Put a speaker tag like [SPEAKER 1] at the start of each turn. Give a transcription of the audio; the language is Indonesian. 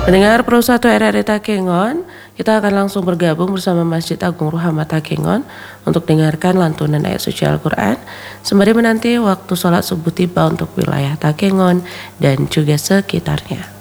[SPEAKER 1] Mendengar Pro 1 RRI Takengon, kita akan langsung bergabung bersama Masjid Agung Ruhama Takengon untuk dengarkan lantunan ayat suci Al-Quran sembari menanti waktu sholat subuh tiba untuk wilayah Takengon dan juga sekitarnya.